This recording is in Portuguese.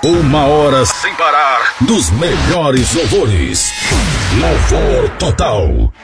1 hora sem parar dos melhores louvores. Louvor total.